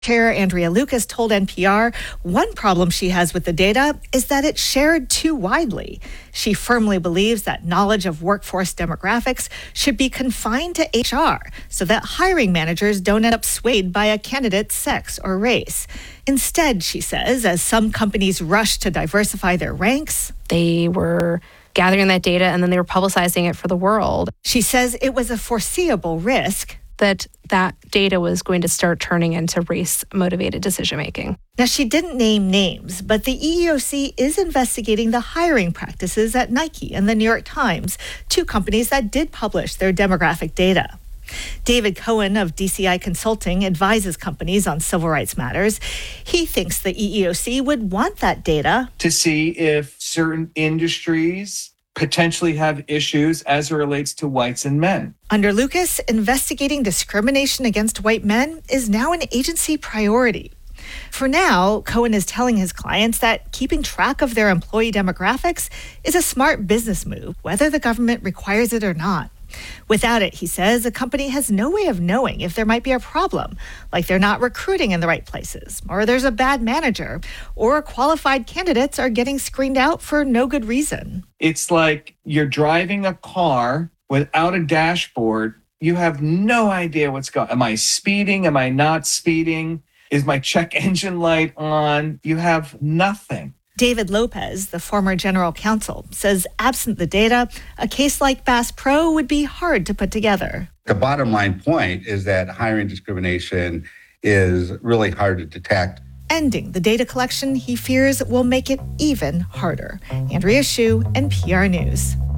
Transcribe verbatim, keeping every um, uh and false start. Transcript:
Chair Andrea Lucas told N P R one problem she has with the data is that it's shared too widely. She firmly believes that knowledge of workforce demographics should be confined to H R so that hiring managers don't end up swayed by a candidate's sex or race. Instead, she says, as some companies rush to diversify their ranks, they were gathering that data and then they were publicizing it for the world. She says it was a foreseeable risk that that data was going to start turning into race-motivated decision-making. Now, she didn't name names, but the E E O C is investigating the hiring practices at Nike and the New York Times, two companies that did publish their demographic data. David Cohen of D C I Consulting advises companies on civil rights matters. He thinks the E E O C would want that data to see if certain industries potentially have issues as it relates to whites and men. Under Lucas, investigating discrimination against white men is now an agency priority. For now, Cohen is telling his clients that keeping track of their employee demographics is a smart business move, whether the government requires it or not. Without it, he says, a company has no way of knowing if there might be a problem, like they're not recruiting in the right places, or there's a bad manager, or qualified candidates are getting screened out for no good reason. It's like you're driving a car without a dashboard. You have no idea what's going on. Am I speeding? Am I not speeding? Is my check engine light on? You have nothing. David Lopez, the former general counsel, says absent the data, a case like Bass Pro would be hard to put together. The bottom line point is that hiring discrimination is really hard to detect. Ending the data collection, he fears, will make it even harder. Andrea Hsu, N P R News.